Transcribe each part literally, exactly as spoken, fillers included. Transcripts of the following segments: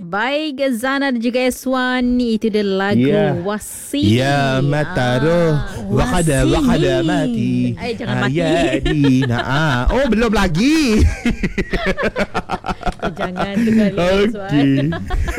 baik Zana dan juga Eswan, itu dia lagu yeah. Wasi. Ya Mataruh ah, Wakada Wakada mati. Eh jangan mati. Ya Dina. ah. Oh belum lagi. eh, Jangan dengar Eswan.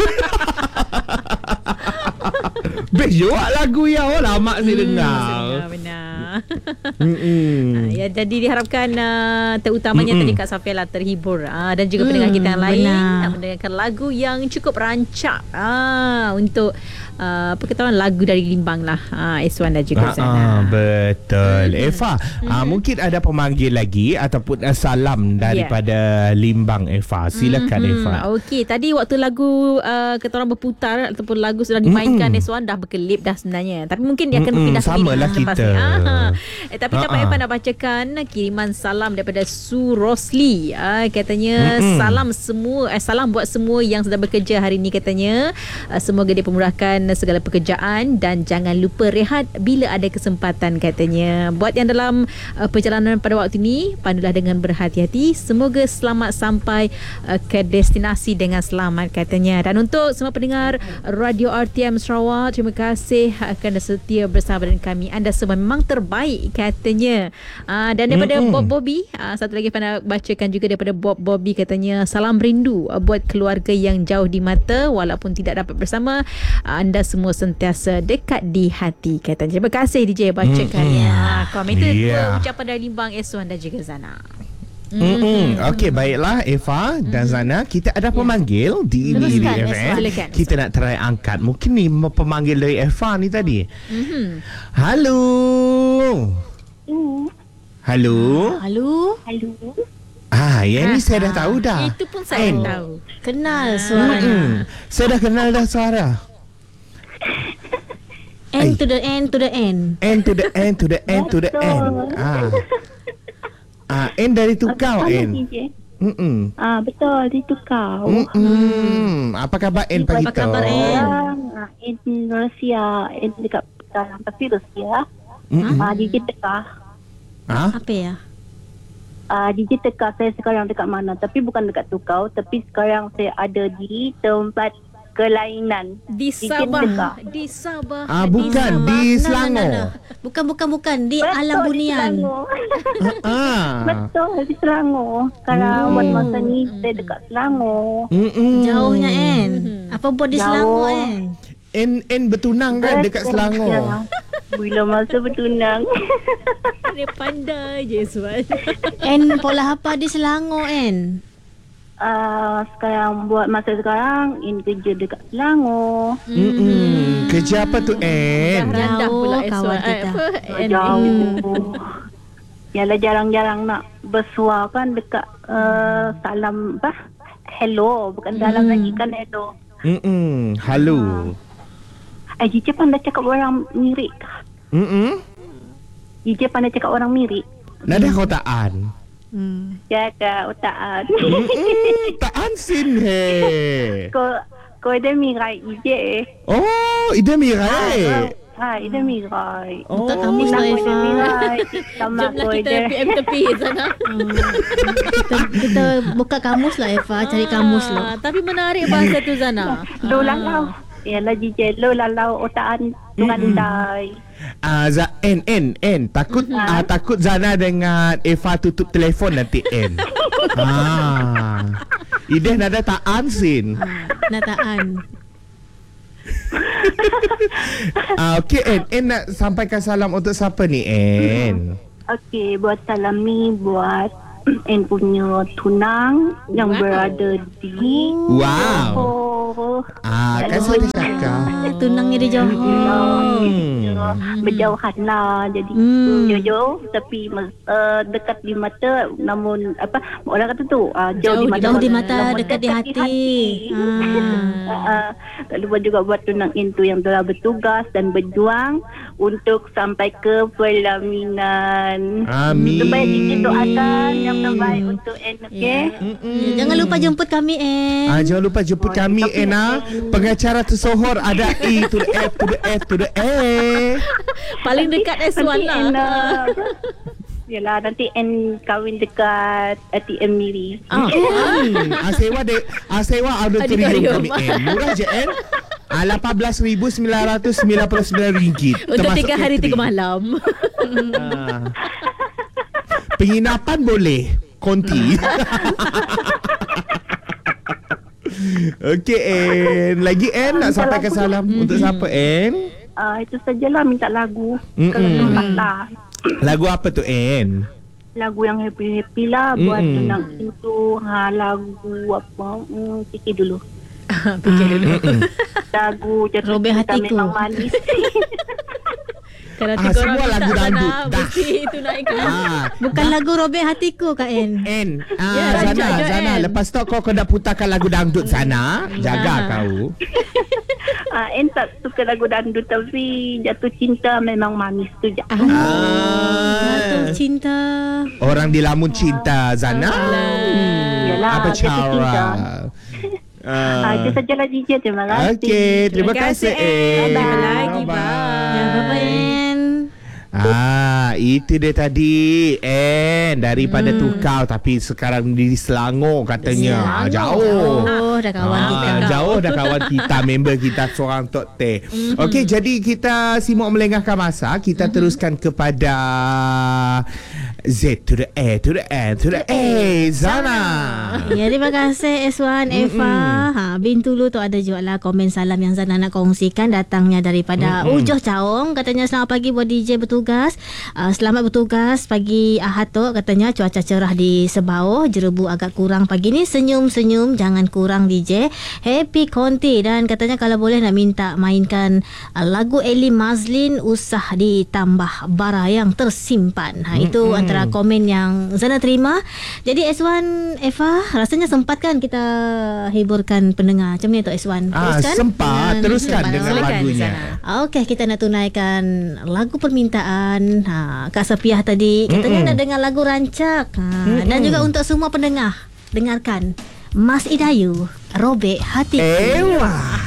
Best juga lagu yang oh, lama saya hmm, dengar. Benar. uh, ya, jadi diharapkan uh, terutamanya tadi Kak Safiela terhibur uh, dan juga mm, pendengar kita yang lain uh, mendengarkan lagu yang cukup rancak uh, untuk uh, apa kata orang, lagu dari Limbang lah uh, Eswan dan juga Zana. uh, Betul. mm. Eva mm-hmm. uh, mungkin ada pemanggil lagi ataupun uh, salam daripada yeah. Limbang Eva. Silakan mm-hmm. Eva. Okey, tadi waktu lagu uh, kata orang berputar ataupun lagu sudah dimainkan mm-hmm. Eswan dah berkelip dah sebenarnya, tapi mungkin dia akan mm-hmm. pindah sama lah kita. Eh, tapi uh-uh. dapat Eva nak bacakan kiriman salam daripada Su Rosli. Uh, katanya mm-hmm. salam semua eh, salam buat semua yang sedang bekerja hari ini katanya. Uh, semoga dipermudahkan segala pekerjaan dan jangan lupa rehat bila ada kesempatan katanya. Buat yang dalam uh, perjalanan pada waktu ini, pandulah dengan berhati-hati. Semoga selamat sampai uh, ke destinasi dengan selamat katanya. Dan untuk semua pendengar Radio R T M Sarawak, terima kasih akan setia bersama dengan kami. Anda semua memang terbaik katanya. Uh, dan daripada mm-hmm. Bob Bobby, uh, satu lagi pernah bacakan juga daripada Bob Bobby, katanya salam rindu uh, buat keluarga yang jauh di mata walaupun tidak dapat bersama. Uh, anda semua sentiasa dekat di hati katanya. Terima kasih D J bacakan mm-hmm. ya. Komen itu yeah. ucapan dari Limbang, Eswan dan juga Zana. Mm-hmm. Okey, baiklah Eva dan Zana, kita ada pemanggil yeah. di Iri F M. Kita nak try angkat. Mungkin ni pemanggil dari Eva ni tadi. Mm-hmm. Halo. Uh. Halo. Halo. Halo. Ah, yang ha, ni saya dah tahu dah. Itu pun saya N. tahu. Kenal suara. Mm-hmm. Saya dah kenal dah suara. N to the N to the N. N to the N to the N to the N. Ah. Ah, N dari tukau N. Mm-mm. Ah, betul, di tukau. Mm-mm. Apa khabar N pagi tu? Apa khabar N? N Rusia, N dekat dalam tapi Rusia. Ah, di Teka. Ah? Apa ya? Ah, di Teka saya sekarang dekat mana? Tapi bukan dekat tukau, tapi sekarang saya ada di tempat kelainan di Sabah. Di Sabah. Ah, bukan di, di Selangor. No, no, no. Bukan bukan bukan di betul, Alam Bunian. ah. Betul di Selangor. Kalau buat masa ni saya dekat Selangor. Mm-mm. Jauhnya N. Apa buat di Jauh. Selangor N? N N bertunang kan dekat Selangor. Ya. Bila masa bertunang. Dia pandai je Eswan. N pola apa di Selangor N? Uh, sekarang buat masa sekarang in kerja dekat Selangor. Hmm. Kerja apa tu N? Jauh kawan kita. Jauh. Yalah jarang-jarang nak bersuara kan dekat uh, salam apa? Hello, bukan dalam mm. lagi kan hello. Hmm. Halo. Eh, Jija pandai cakap orang mirip. Hmm. Jija pandai cakap orang mirip. Nada kotaan. Hmm. Ya kak, utaan. Mm-mm, taan sin he. Ko ko ida mirai ije. Oh, ida mirai. Ha, ida mirai. Oh, tak kamu mirai. Sama ko ida. Kita tepi sana. kita, kita buka kamus lah Eva, cari kamus lah. Tapi menarik bahasa tu Zana. Lo lalau. Yalah jije lo lalau utaan tungandai. Ah, uh, N N N takut ah uh, takut Zana dengan Eva tutup telefon nanti N. Ah. Ide nada taan sin. Nataan. Ah, okey N N nak sampaikan salam untuk siapa ni N? Okey, buat salam ni buat N punya tunang yang wow. berada di Wow. Johor. Ah, kan saya dah cakap. Tunangnya di Johor. Hmm. Berjauhan lah. Jadi hmm. jauh-jauh tapi uh, dekat di mata, namun apa orang kata tu uh, jauh, jauh di mata, jauh di mata dekat, dekat di hati, di hati. Hmm. uh, tak lupa juga buat tunang itu yang telah bertugas dan berjuang untuk sampai ke pelaminan. Amin. Supaya kita doakan yang terbaik untuk N, okey? Yeah. Jangan lupa jemput kami N. Ah, jangan lupa jemput oh, kami N. Pengacara tersohor ada E to the F to the F to the A. Paling dekat S one lah. Yalah, nanti N kahwin dekat A T M Miri. Ah. Hmm, ah, sewa de, ah, sewa auditorium Auditorium. kami N. Murah je N. Ah, lapan belas ribu sembilan ratus sembilan puluh sembilan ringgit. Untuk termasuk tiga hari catering. tiga malam. Ah. Penginapan boleh. Konti. Okey N. Lagi N nak Minta sampaikan lagu salam untuk siapa N? Uh, itu sajalah minta lagu. Mm-mm. Kalau sempat lah. Lagu apa tu N? Lagu yang happy-happy lah. Buat Mm-mm. tunang pintu. Ha, lagu apa? Hmm, fikir dulu. Fikir dulu. Lagu jatuh Robek cinta hatiku. memang manis. Kalau Ah, tiga orang semua minta lagu sana, dangdut. Dah. mesti itu naikkan. Ah, Bukan lagu Robek Hatiku Kak En. N. Ah, Ya, Zana, rancak je, Zana. N. Lepas tu kau kena putarkan lagu dangdut sana. Jaga Ah. kau. Ah, En tak suka lagu dangdut, tapi jatuh cinta memang manis tu je. Jatuh Ah. cinta. Orang dilamun cinta Zana. Yalah, Apa jatuh cinta. cara? Ah, itu sajalah D J. Terima kasih. Okey, terima Terima kasih. kasih, N. N. Jumpa lagi, bye. Ya, bye-bye En. Ah, itu dia tadi N daripada hmm. Tukau tapi sekarang di Selangor katanya. Ah, jauh. Oh, dah kawan Ah, kita. jauh dah kawan kita, member kita seorang Tok Teh. Mm-hmm. Okey, jadi kita simak melengahkan masa, kita mm-hmm. teruskan kepada Z to the A to the N to the A, Zana. Ya, terima kasih Eswan, Eva. Ha, Bintulu tu ada juga lah komen salam yang Zana nak kongsikan, datangnya daripada Mm-mm. Ujoh Caong. Katanya selamat pagi buat D J bertugas. Uh, selamat bertugas pagi Ahad tu. Katanya cuaca cerah di Sebauh, jerebu agak kurang pagi ni. Senyum-senyum jangan kurang D J. Happy Konti, dan katanya kalau boleh nak minta mainkan uh, lagu Eli Mazlin, Usah Ditambah Bara yang Tersimpan. Ha, itu Mm-mm. antara komen yang Zana terima. Jadi Eswan, Eva, rasanya sempat kan kita hiburkan pendengar. Macam ni tu Eswan. Ah, Teruskan sempat dengan- teruskan sempat. dengan Silakan, lagunya. Zana. Okey, kita nak tunaikan lagu permintaan. Ha, Kak Sapiah tadi katanya Mm-mm. nak dengar lagu rancak. Ha, dan juga untuk semua pendengar, dengarkan Mas Idayu, Robek Hatiku. Ewa.